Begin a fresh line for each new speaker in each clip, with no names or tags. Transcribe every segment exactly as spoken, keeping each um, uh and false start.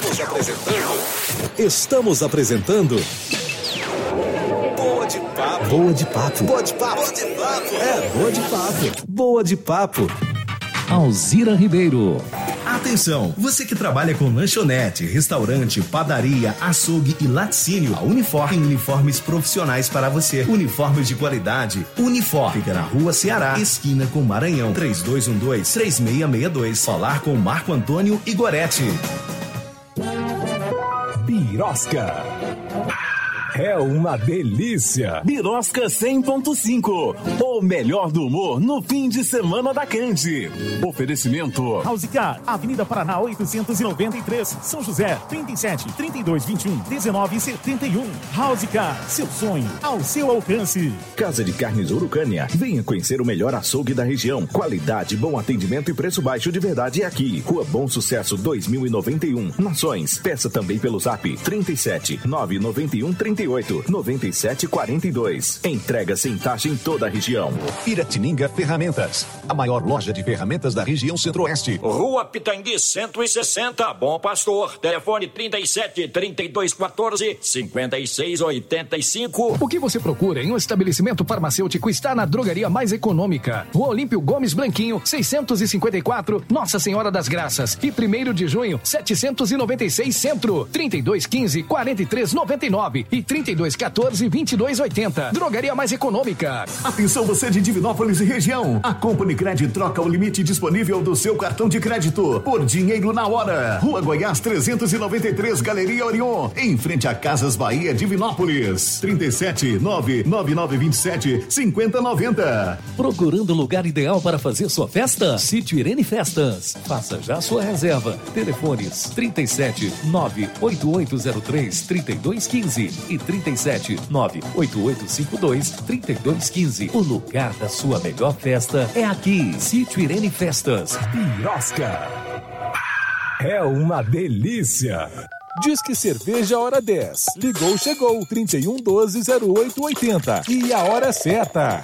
Estamos apresentando. Estamos apresentando. Boa de papo. Boa de papo. Boa de papo. Boa de papo. É, boa de papo. Boa de papo.
Alzira Ribeiro.
Atenção, você que trabalha com lanchonete, restaurante, padaria, açougue e laticínio, a Unifor tem uniformes profissionais para você. Uniformes de qualidade. Unifor fica na Rua Ceará, esquina com Maranhão, três dois um dois, três seis seis dois. Falar com Marco Antônio Igoretti.
Birosca. É uma delícia. Birosca cem ponto cinco. O melhor do humor no fim de semana da Cande. Oferecimento
House Car, Avenida Paraná oitocentos e noventa e três, São José, trinta e sete, trinta e dois, vinte e um, dezenove, setenta e um. House Car, seu sonho ao seu alcance.
Casa de Carnes Urucânia. Venha conhecer o melhor açougue da região. Qualidade, bom atendimento e preço baixo de verdade é aqui. Rua Bom Sucesso dois mil e noventa e um. Nações. Peça também pelo Zap trinta e sete, nove nove um, trinta e oito, noventa e sete, quarenta e dois. Entrega sem taxa em toda a região.
Piratininga Ferramentas, a maior loja de ferramentas da região Centro-Oeste.
Rua Pitangui cento e sessenta, Bom Pastor. Telefone trinta e sete, trinta e dois, quatorze, cinquenta e seis, oitenta e cinco.
O que você procura em um estabelecimento farmacêutico está na drogaria mais econômica. Rua Olímpio Gomes Blanquinho, seiscentos e cinquenta e quatro, Nossa Senhora das Graças. E primeiro de junho, setecentos e noventa e seis Centro. trinta e dois, quinze, quarenta e três, noventa e nove e trinta e dois, quatorze, vinte e dois, oitenta. Drogaria mais econômica.
Atenção você de Divinópolis e região. A Company Credit troca o limite disponível do seu cartão de crédito por dinheiro na hora. Rua Goiás trezentos e noventa e três, Galeria Orion, em frente a Casas Bahia, Divinópolis. trinta e sete, nove nove nove vinte e sete, cinquenta noventa.
Procurando o lugar ideal para fazer sua festa? Sítio Irene Festas. Faça já sua reserva. Telefones trinta e sete, nove oito oito zero três, trinta e dois, quinze e trinta e sete, nove oito oito cinco dois, trinta e dois, quinze. O lugar da sua melhor festa é aqui. Sítio Irene Festas.
Birosca. É uma delícia.
Disque Cerveja Hora dez. Ligou, chegou. trinta e um, doze, zero oito, oitenta. E a hora certa.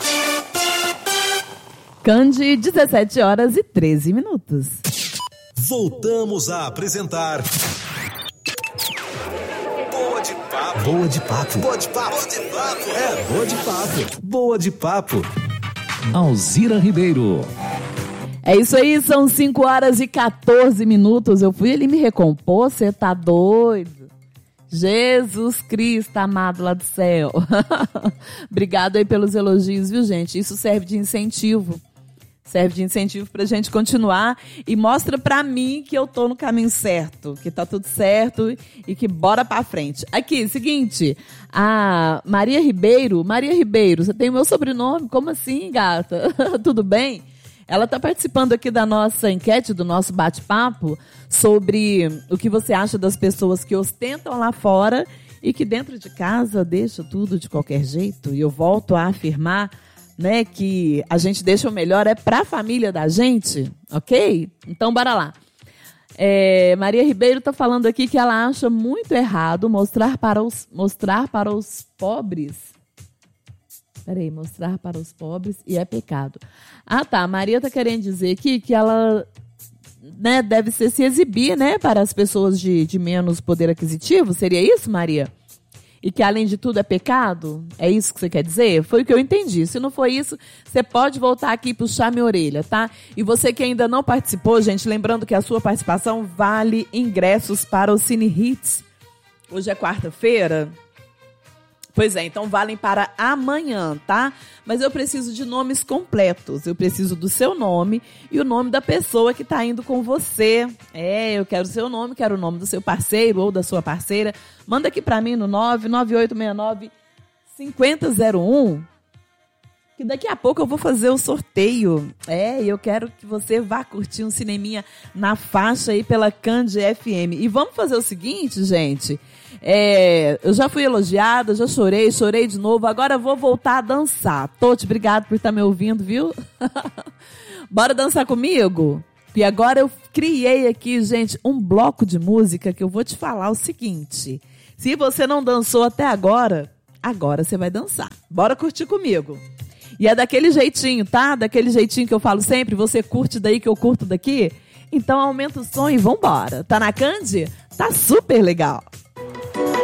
Cande, dezessete horas e treze minutos.
Voltamos a apresentar... Boa de papo. Boa de papo. Boa de papo. Boa de papo. É, boa de papo. Boa de papo.
Alzira Ribeiro.
É isso aí, são cinco horas e quatorze minutos. Eu fui ali me recompor, você tá doido? Jesus Cristo, amado lá do céu. Obrigado aí pelos elogios, viu, gente? Isso serve de incentivo. Serve de incentivo pra gente continuar e mostra pra mim que eu tô no caminho certo, que tá tudo certo e que bora pra frente. Aqui, seguinte, a Maria Ribeiro, Maria Ribeiro, você tem o meu sobrenome? Como assim, gata? Tudo bem? Ela tá participando aqui da nossa enquete, do nosso bate-papo, sobre o que você acha das pessoas que ostentam lá fora e que dentro de casa deixam tudo de qualquer jeito. E eu volto a afirmar, né, que a gente deixa o melhor é para a família da gente, ok? Então, bora lá. É, Maria Ribeiro está falando aqui que ela acha muito errado mostrar para os, mostrar para os pobres... Peraí, mostrar para os pobres e é pecado. Ah, tá, a Maria está querendo dizer aqui que ela, né, deve ser se exibir, né, para as pessoas de, de menos poder aquisitivo. Seria isso, Maria? E que, além de tudo, é pecado? É isso que você quer dizer? Foi o que eu entendi. Se não foi isso, você pode voltar aqui e puxar minha orelha, tá? E você que ainda não participou, gente, lembrando que a sua participação vale ingressos para o Cine Hits. Hoje é quarta-feira. Pois é, então valem para amanhã, tá? Mas eu preciso de nomes completos. Eu preciso do seu nome e o nome da pessoa que está indo com você. É, eu quero o seu nome, quero o nome do seu parceiro ou da sua parceira. Manda aqui para mim no nove nove oito seis nove, cinco zero zero um, que daqui a pouco eu vou fazer o sorteio. É, eu quero que você vá curtir um cineminha na faixa aí pela Cande F M. E vamos fazer o seguinte, gente... É, eu já fui elogiada, já chorei, chorei de novo, agora vou voltar a dançar. Tote, obrigado por estar me ouvindo, viu? Bora dançar comigo? E agora eu criei aqui, gente, um bloco de música que eu vou te falar o seguinte. Se você não dançou até agora, agora você vai dançar. Bora curtir comigo. E é daquele jeitinho, tá? Daquele jeitinho que eu falo sempre, você curte daí que eu curto daqui. Então aumenta o som e vambora. Tá na Candi? Tá super legal.